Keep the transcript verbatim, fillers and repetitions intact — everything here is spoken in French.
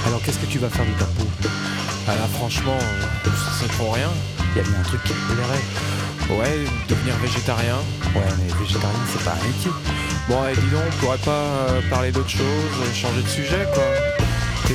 Alors qu'est-ce que tu vas faire de ta peau? Ah là franchement, euh, c'est trop rien. Il y a bien un truc qui te plairait. Ouais, devenir végétarien. Ouais, mais végétarien, c'est pas un métier. Bon, et dis donc, on pourrait pas euh, parler d'autre chose, euh, changer de sujet quoi.